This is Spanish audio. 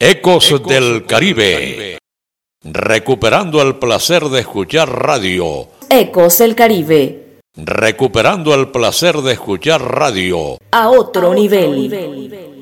Ecos del Caribe. Recuperando el placer de escuchar radio. Ecos del Caribe. Recuperando el placer de escuchar radio. A otro nivel.